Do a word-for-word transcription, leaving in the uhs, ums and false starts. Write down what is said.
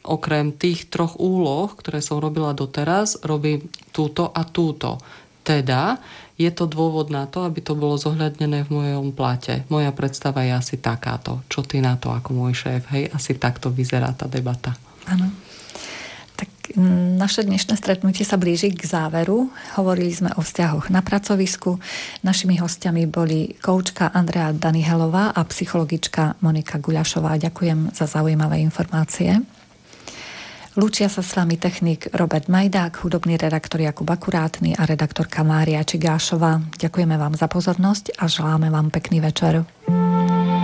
okrem tých troch úloh, ktoré som robila doteraz, robím túto a túto. Teda je to dôvod na to, aby to bolo zohľadnené v mojom plate. Moja predstava je asi takáto. Čo ty na to ako môj šéf? Hej, asi takto vyzerá tá debata. Áno. Tak naše dnešné stretnutie sa blíži k záveru. Hovorili sme o vzťahoch na pracovisku. Našimi hostiami boli koučka Andrea Danihelová a psychologička Monika Guľašová. Ďakujem za zaujímavé informácie. Lúčia sa s vami technik Robert Majdák, hudobný redaktor Jakub Akurátny a redaktorka Mária Čigášová. Ďakujeme vám za pozornosť a želáme vám pekný večer.